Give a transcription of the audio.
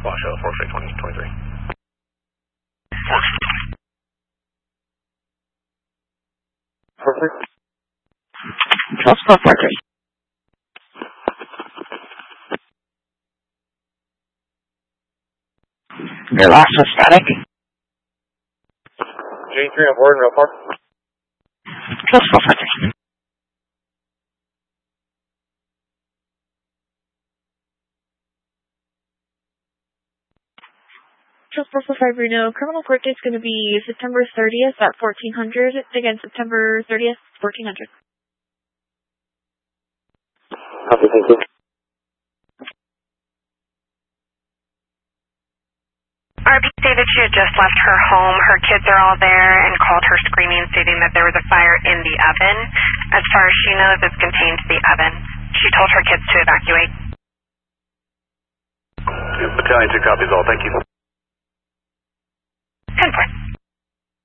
Washoe, 4-2023. Perfect. Control score 4-3. Your last was static. J3 on board, real far. Control score 4-3. Control 4-5 Reno. Criminal court date is going to be September 30th at 1400. Again, September 30th, 1400. Copy, thank you. RP stated she had just left her home. Her kids are all there and called her screaming, stating that there was a fire in the oven. As far as she knows, it's contained to the oven. She told her kids to evacuate. Battalion 2 copies all. Thank you.